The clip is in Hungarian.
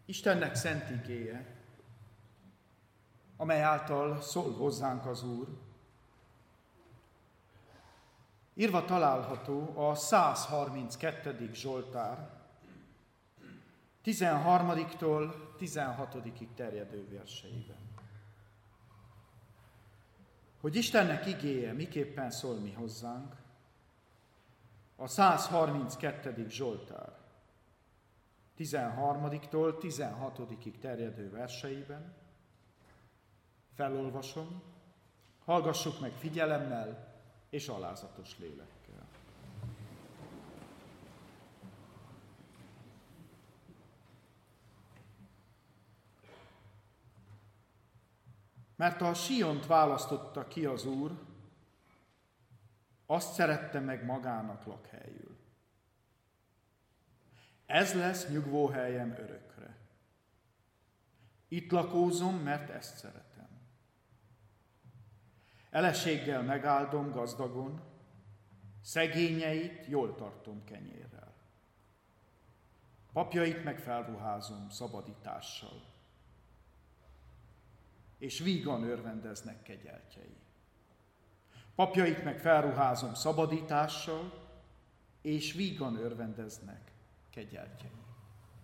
Istennek szent igéje, amely által szól hozzánk az Úr. Írva található a 132. Zsoltár 13-tól 16-ig terjedő verseiben. Hogy Istennek igéje miképpen szól mi hozzánk, a 132. Zsoltár 13-tól 16-ig terjedő verseiben felolvasom, hallgassuk meg figyelemmel és alázatos lélekkel. Mert a Siont választotta ki az Úr, azt szerette meg magának lakhelyül. Ez lesz nyugvóhelyem örökre. Itt lakózom, mert ezt szeretem. Eleséggel megáldom gazdagon, szegényeit jól tartom kenyérrel. Papjait meg felruházom szabadítással, és vígan örvendeznek kegyeltjei. Papjait meg felruházom szabadítással, és vígan örvendeznek kegyeltjei.